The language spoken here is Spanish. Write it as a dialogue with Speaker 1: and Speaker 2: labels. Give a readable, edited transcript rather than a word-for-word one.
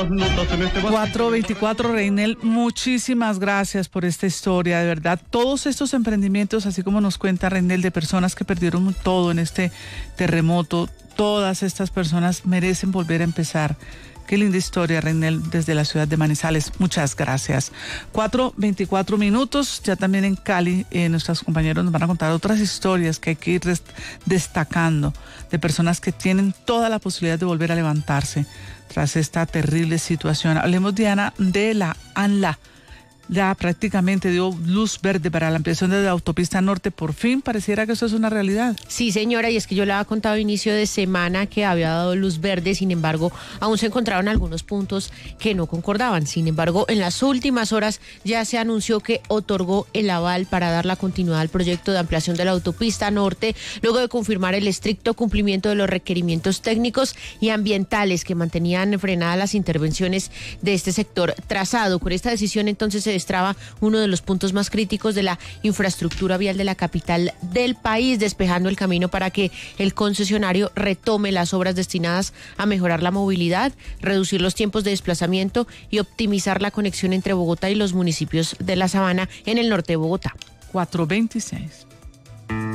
Speaker 1: 4:24, Reinel, muchísimas gracias por esta historia, de verdad. Todos estos emprendimientos, así como nos cuenta Reinel, de personas que perdieron todo en este terremoto, todas estas personas merecen volver a empezar. Qué linda historia, Reinel, desde la ciudad de Manizales. Muchas gracias. 4:24, ya también en Cali, nuestros compañeros nos van a contar otras historias que hay que ir destacando de personas que tienen toda la posibilidad de volver a levantarse tras esta terrible situación. Hablemos, Diana, de la ANLA. Ya prácticamente dio luz verde para la ampliación de la autopista norte. Por fin pareciera que eso es una realidad.
Speaker 2: Sí, señora, y es que yo le había contado a inicio de semana que había dado luz verde, sin embargo, aún se encontraron algunos puntos que no concordaban. Sin embargo, en las últimas horas ya se anunció que otorgó el aval para dar la continuidad al proyecto de ampliación de la autopista norte, luego de confirmar el estricto cumplimiento de los requerimientos técnicos y ambientales que mantenían frenadas las intervenciones de este sector trazado. Con esta decisión, entonces, se destraba uno de los puntos más críticos de la infraestructura vial de la capital del país, despejando el camino para que el concesionario retome las obras destinadas a mejorar la movilidad, reducir los tiempos de desplazamiento y optimizar la conexión entre Bogotá y los municipios de la Sabana en el norte de Bogotá.
Speaker 1: 4:26.